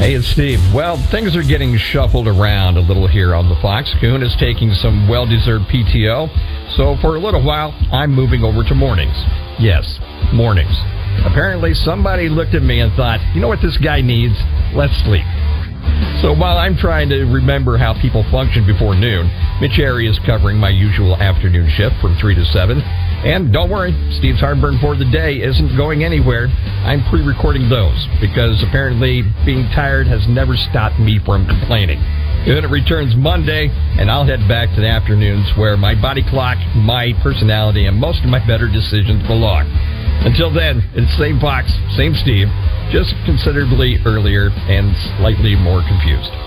Hey, it's Steve. Well, things are getting shuffled around a little here on the Fox. Kuhn is taking some well-deserved PTO, so for a little while, I'm moving over to mornings. Yes, mornings. Apparently, somebody looked at me and thought, you know what this guy needs? Let's sleep. So while I'm trying to remember how people function before noon, Mitch Airy is covering my usual afternoon shift from 3 to 7. And don't worry, Steve's Heartburn for the day isn't going anywhere. I'm pre-recording those because apparently being tired has never stopped me from complaining. Then it returns Monday, and I'll head back to the afternoons where my body clock, my personality, and most of my better decisions belong. Until then, it's same Fox, same Steve, just considerably earlier and slightly more confused.